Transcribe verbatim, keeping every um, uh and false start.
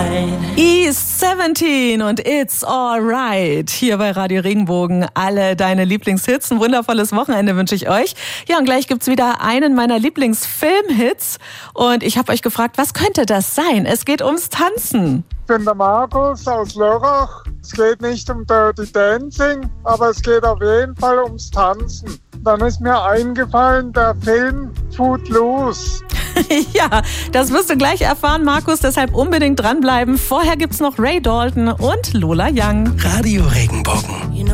E siebzehn und It's Alright. Hier bei Radio Regenbogen alle deine Lieblingshits. Ein wundervolles Wochenende wünsche ich euch. Ja, und gleich gibt's wieder einen meiner Lieblingsfilmhits. Und ich habe euch gefragt, was könnte das sein? Es geht ums Tanzen. Ich bin der Markus aus Lörrach. Es geht nicht um Dirty Dancing, aber es geht auf jeden Fall ums Tanzen. Dann ist mir eingefallen, der Film Footloose. Ja, das wirst du gleich erfahren, Markus. Deshalb unbedingt dranbleiben. Vorher gibt's noch Ray Dalton und Lola Young. Radio Regenbogen.